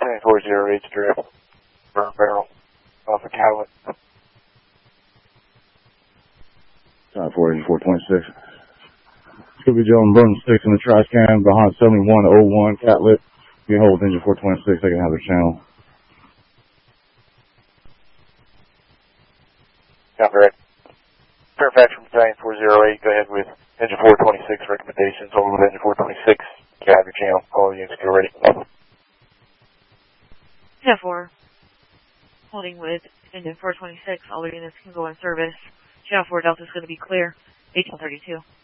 7408 strip, burn barrel, off of Catlett. Time 4, engine 426. Scooby Joe and Burn 6 in the trash can behind 7101 Catlett. You can hold engine 426, they can have their channel. Copy, right. Fairfax from Battalion 408, go ahead with engine 426 recommendations. Hold with engine 426, you have your channel. All units go ready. Yeah, 4. Holding with engine 426, all the units can go in service. Channel 4 Delta is going to be clear. 1832.